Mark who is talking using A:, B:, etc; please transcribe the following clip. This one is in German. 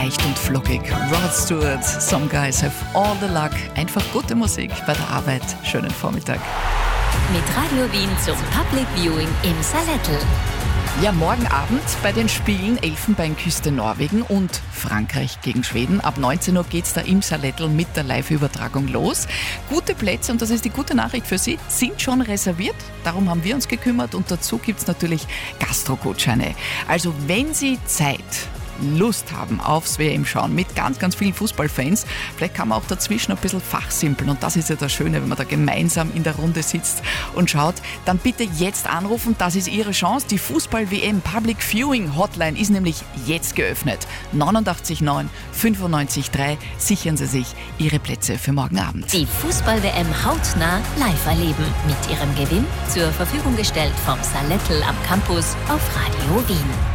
A: leicht und flockig. Rod Stewart, Some Guys Have All the Luck. Einfach gute Musik bei der Arbeit. Schönen Vormittag.
B: Mit Radio Wien zum Public Viewing im Salettl.
A: Ja, morgen Abend bei den Spielen Elfenbeinküste Norwegen und Frankreich gegen Schweden. Ab 19 Uhr geht's da im Salettl mit der Live-Übertragung los. Gute Plätze, und das ist die gute Nachricht für Sie, sind schon reserviert. Darum haben wir uns gekümmert und dazu gibt's natürlich Gastro-Gutscheine. Also wenn Sie Lust haben aufs WM schauen mit ganz, ganz vielen Fußballfans. Vielleicht kann man auch dazwischen ein bisschen fachsimpeln und das ist ja das Schöne, wenn man da gemeinsam in der Runde sitzt und schaut. Dann bitte jetzt anrufen, das ist Ihre Chance. Die Fußball-WM Public Viewing Hotline ist nämlich jetzt geöffnet. 89 9 95 3. Sichern Sie sich Ihre Plätze für morgen Abend.
B: Die Fußball-WM hautnah live erleben. Mit Ihrem Gewinn zur Verfügung gestellt vom Salettl am Campus auf Radio Wien.